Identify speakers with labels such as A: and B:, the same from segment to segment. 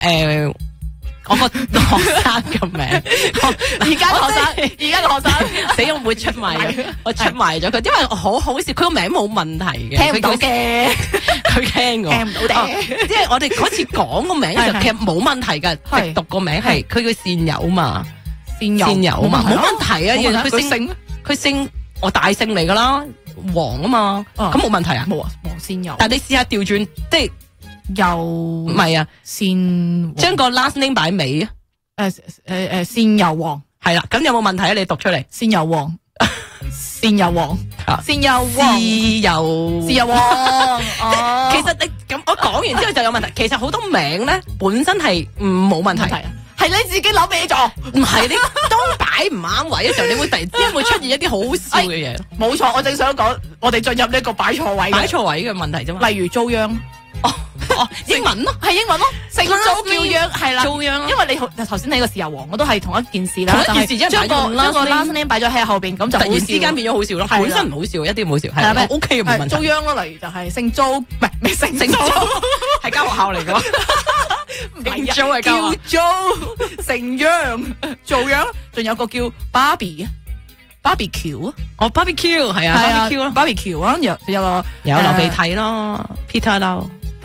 A: 我個學生嘅名，
B: 而家個學生
A: 死我唔會出賣嘅，我出賣咗佢，因為好好笑，佢個名冇問題嘅，
B: 聽唔到嘅，
A: 佢聽我，
B: 聽唔到嘅，
A: 即係我哋嗰次講個名嘅時候，其實冇問題㗎，直讀個名係佢叫善友嘛，善友嘛，冇問題啊，原來佢姓我大姓嚟㗎啦，黃啊嘛，咁冇問題啊，
B: 冇啊，黃善友，
A: 但係你試下調轉，即係。
B: 又
A: 唔係啊，
B: 將
A: 個 last name 擺尾啊，
B: 善油王
A: 係啦，咁有冇問題啊？你讀出嚟，
B: 善油王，善油王，善油王，豉油王。
A: 其實你咁我講完之後就有問題。其實好多名咧本身係冇問題，
B: 係你自己諗起咗，
A: 唔係你當擺唔啱位嘅時候，你會突然之間會出現一啲好笑嘅嘢。
B: 冇錯，我正想講，我哋進入呢個擺錯位
A: 嘅問題啫嘛。
B: 例如遭殃。
A: 英文咯，
B: 係英文咯，姓遭叫殃係啦，
A: 遭殃。
B: 因為你頭先你個豉油王，我都係同一件事啦，
A: 同一件事將個
B: last name 擺咗喺後邊，咁就
A: 突然之間變咗好笑咯。本身唔好笑，一啲唔好笑，係咪 OK 冇問題。
B: 遭殃咯，例如就係姓遭，唔係姓遭，
A: 係間學校嚟㗎。姓遭係
B: 叫遭，姓殃，遭殃，仲有個叫 Barbie。Barbecue
A: 哦 ，Barbecue 係啊
B: ，Barbecue 啊，有
A: 流鼻涕咯 ，Peter Lau，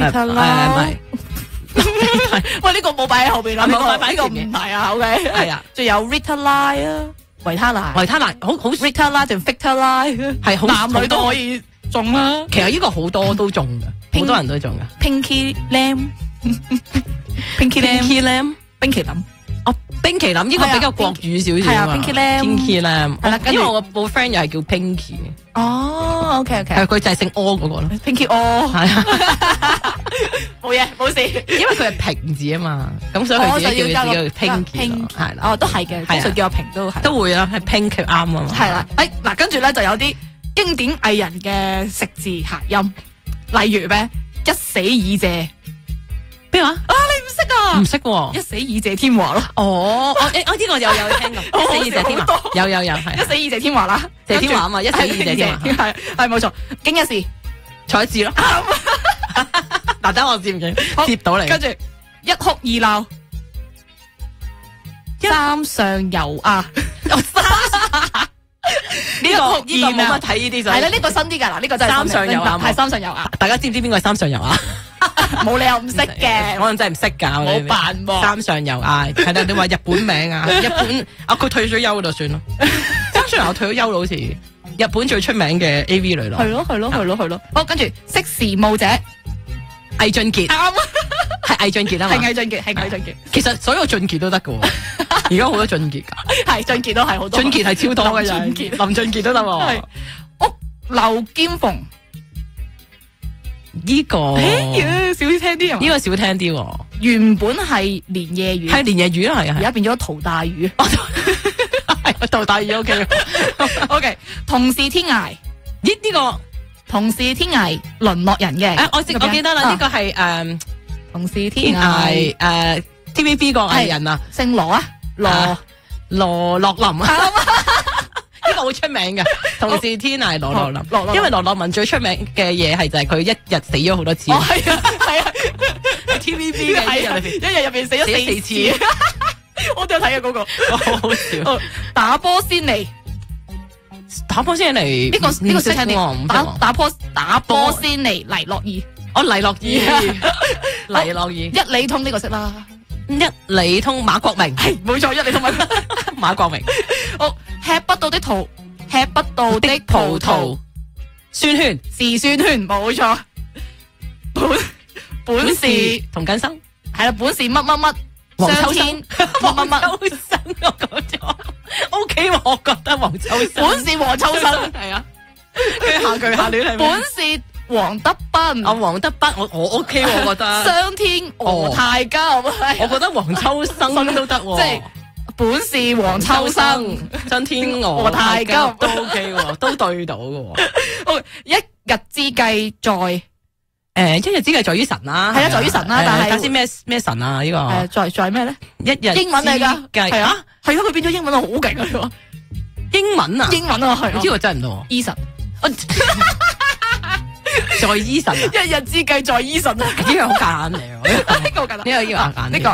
B: 喂，呢個冇擺喺後邊啦，呢個唔係啊 ，OK，
A: 係啊，
B: 仲有 Rita Lie 啊，維他奶，好 Rita Lie 定 Victor Lie， 係好男女都可以中啦。
A: 其實呢個好多都中㗎，好多人都中㗎。
B: Pinky Lam，Pinky Lam，冰淇淋。
A: 冰淇淋呢個比較國語少少啊
B: ，Pinky Lam，
A: 係啦，因為我個 friend 又係叫 Pinky 嘅。
B: 哦 ，OK，
A: 係佢就係姓柯嗰個咯
B: ，Pinky 柯，係啊，冇嘢冇事，
A: 因為佢係平字啊嘛，咁所以佢自己叫 Pinky， 係啦，
B: 哦，都係嘅，通常叫阿平
A: 都會啊，係 Pinky 啱啊嘛，
B: 係啦，嗱，跟住咧就有啲經典藝人嘅食字諧音，例如咩一死以謝。
A: 邊話？
B: 你唔識啊？
A: 唔識喎，
B: 一死以謝天華咯。
A: 哦，我呢個有聽過，一死以謝天華，有係。
B: 一死以謝天華啦，
A: 謝天華啊嘛，一死以謝天華，
B: 係冇錯。經一事，
A: 彩字咯。嗱，等我接唔接？接到你。
B: 跟住一哭二鬧，三上悠亞。
A: 呢個冇乜睇呢啲就係
B: 啦，呢個新啲噶嗱，呢個真係
A: 三上悠亞，
B: 係三上悠亞。
A: 大家知唔知邊個係三上悠亞？
B: 冇理由唔識嘅，
A: 可能真係唔識㗎。
B: 冇辦喎。
A: 三上悠亞係啦，你話日本名啊？日本佢退咗休就算咯。三上悠亞退咗休好似日本最出名嘅 AV 女咯。
B: 係咯。好，跟住識時務者
A: 魏俊傑，啱，係魏俊傑啊嘛。
B: 係魏俊傑。
A: 其實所有俊傑都得㗎喎，而家好多俊傑㗎。
B: 係俊傑都係好多。
A: 俊傑係超多嘅人，林俊傑都得喎。
B: 屋漏兼逢。
A: 呢個
B: 少聽啲啊！
A: 呢個少聽啲喎。
B: 原本係連夜魚，
A: 係連夜魚啦，係啊，
B: 而家變咗陶大魚。
A: 係陶大魚 OK。
B: 同是天涯，
A: 呢個
B: 同是天涯淪落人嘅。
A: 我記得啦，呢個係
B: 同是天涯
A: TVB 個藝人啊，
B: 姓羅啊，羅樂林啊。
A: 呢個好出名嘅，同是天涯羅樂林，因為羅樂文最出名嘅嘢係就係佢一日死咗好多次。
B: 係啊
A: ，TVB 嘅一日入邊死咗4次。
B: 我都有睇嘅嗰個，
A: 好好笑。
B: 打波先嚟，呢個少聽啲。打波先嚟，黎諾懿。
A: 哦，黎諾懿，
B: 一理通呢個識啦。
A: 一理通馬國明，
B: 係冇錯，一理通
A: 馬國明。
B: 吃不到的葡萄，
A: 酸圈
B: 是酸圈，冇錯。本是
A: 同根生，
B: 係啦，本是乜乜乜，
A: 黃秋生，
B: 乜乜
A: 秋生我講咗 ，OK， 我覺得黃秋生，
B: 本是黃秋生，
A: 係啊，佢下句下聯係咩？
B: 本是黃德斌，
A: 黃德斌，我 OK， 我覺得。
B: 雙天鵝太監，
A: 我覺得黃秋生都得喎，
B: 即係本是黃秋生，
A: 雙天鵝太監都 OK 喎，都對到嘅喎。
B: 一日之計在。
A: 一日之計在於神啦，
B: 係啊，在於神啦，但係
A: 睇先咩神啊？呢個
B: 在咩咧？
A: 一日
B: 英文嚟噶，係啊，佢變咗英文好勁啊！
A: 英文啊，
B: 係
A: 呢個真係唔到。
B: 醫神，
A: 在醫神，
B: 一日之計在醫神啊！
A: 呢個好簡單嚟，呢個好簡單，呢個